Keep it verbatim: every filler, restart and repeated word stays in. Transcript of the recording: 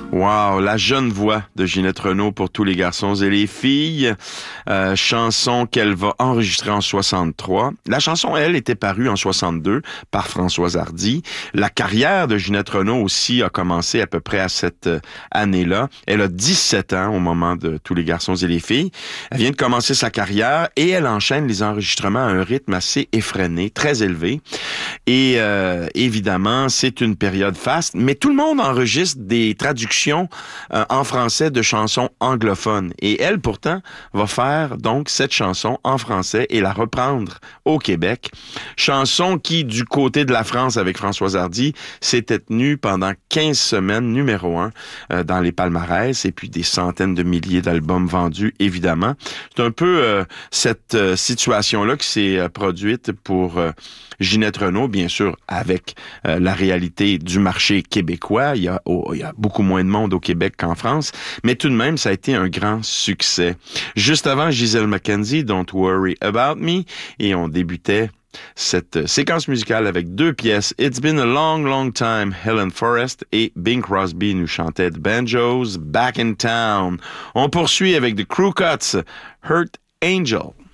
Wow, la jeune voix de Ginette Renault pour tous les garçons et les filles. Euh, chanson qu'elle va enregistrer en soixante-trois. La chanson, elle, était parue en soixante-deux par Françoise Hardy. La carrière de Ginette Renault aussi a commencé à peu près à cette année-là. Elle a dix-sept ans au moment de tous les garçons et les filles. Elle vient de commencer sa carrière et elle enchaîne les enregistrements à un rythme assez effréné, très élevé. Et euh, évidemment, c'est une période faste, mais tout le monde enregistre des traductions Euh, en français de chansons anglophones. Et elle, pourtant, va faire donc cette chanson en français et la reprendre au Québec. Chanson qui, du côté de la France avec Françoise Hardy, s'était tenue pendant quinze semaines, numéro un, euh, dans les palmarès, et puis des centaines de milliers d'albums vendus, évidemment. C'est un peu euh, cette euh, situation-là qui s'est euh, produite pour euh, Ginette Renault, bien sûr, avec euh, la réalité du marché québécois. Il y a, oh, il y a beaucoup moins de monde au Québec qu'en France, mais tout de même, ça a été un grand succès. Juste avant, Gisèle McKenzie, Don't Worry About Me, et on débutait cette séquence musicale avec deux pièces, It's Been a Long, Long Time, Helen Forrest, et Bing Crosby nous chantait The Banjos, Back in Town. On poursuit avec The Crew Cuts, Hurt Angel.